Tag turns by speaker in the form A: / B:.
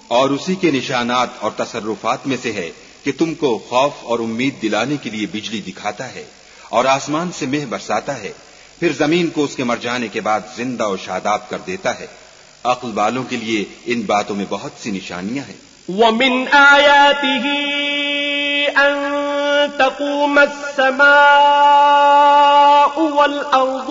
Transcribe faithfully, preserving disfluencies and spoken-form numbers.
A: और उसी के निशानात और तसर्रुफात में से है कि तुमको खौफ और उम्मीद दिलाने के लिए बिजली दिखाता है और आसमान से मेह बरसाता है, फिर जमीन को उसके मर जाने के बाद जिंदा और शादाब कर देता है। अक्ल वालों के लिए इन बातों में बहुत सी निशानियां हैं।
B: वमिन आयातिही अन तक़ूम अस्समाउ वल अर्द